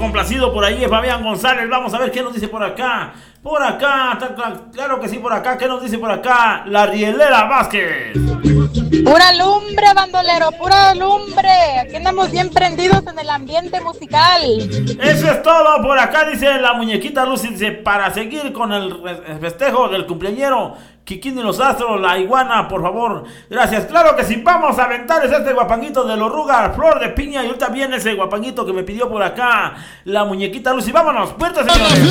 complacido por ahí es Fabián González. Vamos a ver qué nos dice por acá. Por acá, claro que sí, por acá. ¿Qué nos dice por acá? La Rielera Vázquez. Pura lumbre, bandolero, pura lumbre. Aquí andamos bien prendidos en el ambiente musical. Eso es todo. Por acá dice la muñequita Lucy, dice, para seguir con el festejo del cumpleañero Kikín y los Astros, la iguana, por favor. Gracias. Claro que sí, vamos a aventar este guapanguito de los Rugas, flor de piña. Y ahorita viene ese guapanguito que me pidió por acá la muñequita Lucy. Vámonos, puertas, señores.